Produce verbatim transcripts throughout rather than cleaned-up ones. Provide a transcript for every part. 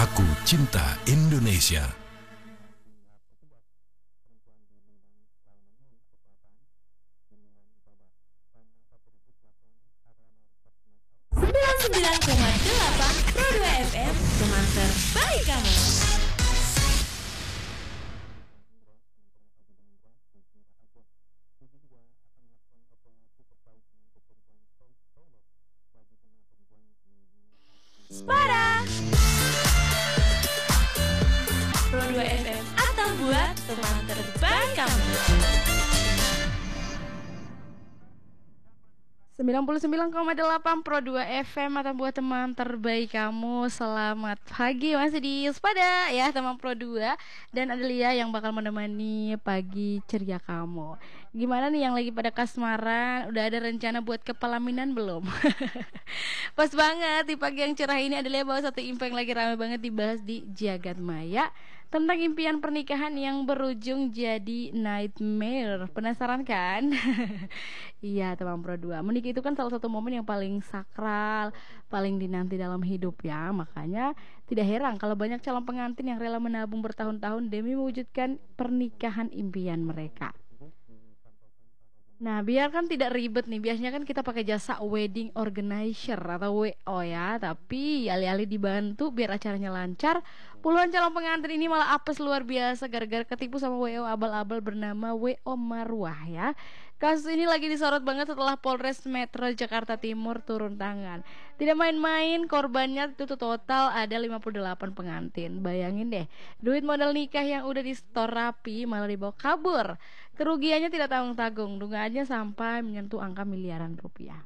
Aku cinta Indonesia. sembilan puluh sembilan koma delapan Pro dua F M, teman terbaik kamu. Separa Pro dua F M atau buat teman terbaik kamu. sembilan puluh sembilan koma delapan Pro dua F M atau buat teman terbaik kamu. Selamat pagi, masih di Sepada ya teman Pro dua. Dan ada Lia yang bakal menemani pagi ceria kamu. Gimana nih yang lagi pada kasmaran? Udah ada rencana buat ke pelaminan belum? Pas banget di pagi yang cerah ini ada Lia bawa satu info yang lagi rame banget dibahas di Jagat Maya, tentang impian pernikahan yang berujung jadi nightmare. Penasaran kan? Iya teman Pro dua, menikah itu kan salah satu momen yang paling sakral, paling dinanti dalam hidup ya. Makanya tidak heran kalau banyak calon pengantin yang rela menabung bertahun-tahun demi mewujudkan pernikahan impian mereka. Nah, biar kan tidak ribet nih, biasanya kan kita pakai jasa wedding organizer atau W O ya. Tapi alih-alih dibantu biar acaranya lancar, puluhan calon pengantin ini malah apes luar biasa gara-gara ketipu sama W O abal-abal bernama W O Marwah ya. Kasus ini lagi disorot banget setelah Polres Metro Jakarta Timur turun tangan. Tidak main-main, korbannya itu total ada lima puluh delapan pengantin. Bayangin deh, duit modal nikah yang udah di-store rapi malah dibawa kabur. Kerugiannya tidak tanggung-tanggung, dugaannya sampai menyentuh angka miliaran rupiah.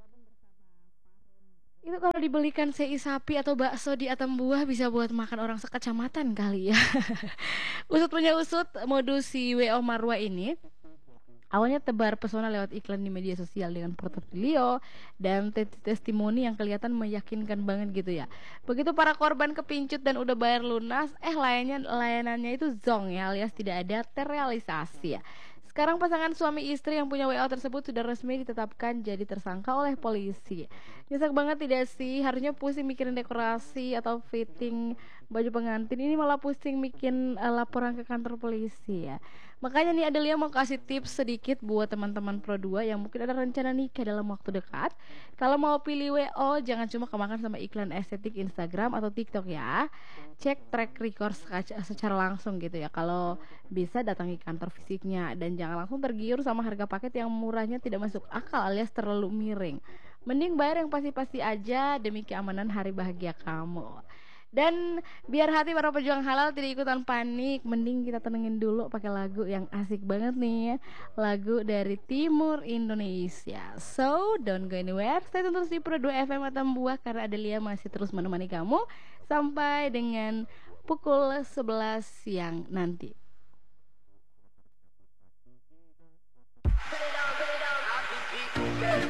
Itu kalau dibelikan sei sapi atau bakso di Atambua bisa buat makan orang sekecamatan kali ya. Usut punya usut, modus si W O Marwa ini awalnya tebar pesona lewat iklan di media sosial dengan portofolio dan te- testimoni yang kelihatan meyakinkan banget gitu ya. Begitu para korban kepincut dan udah bayar lunas, eh layannya layanannya itu zong ya, alias tidak ada terrealisasi ya. Sekarang pasangan suami istri yang punya W O tersebut sudah resmi ditetapkan jadi tersangka oleh polisi. Nyesek banget tidak sih? Harusnya pusing mikirin dekorasi atau fitting baju pengantin, ini malah pusing bikin uh, laporan ke kantor polisi ya. Makanya nih Adelia mau kasih tips sedikit buat teman-teman Pro dua yang mungkin ada rencana nikah dalam waktu dekat. Kalau mau pilih W O, jangan cuma kemakan sama iklan estetik Instagram atau TikTok ya. Cek track record secara langsung gitu ya. Kalau bisa datangi kantor fisiknya dan jangan langsung tergiur sama harga paket yang murahnya tidak masuk akal alias terlalu miring. Mending bayar yang pasti-pasti aja demi keamanan hari bahagia kamu. Dan biar hati para pejuang halal tidak ikutan panik, mending kita tenangin dulu pakai lagu yang asik banget nih ya. Lagu dari Timur Indonesia. So, don't go anywhere. Stay tune terus di Pro dua F M atau Buah karena Adelia masih terus menemani kamu sampai dengan pukul sebelas siang nanti.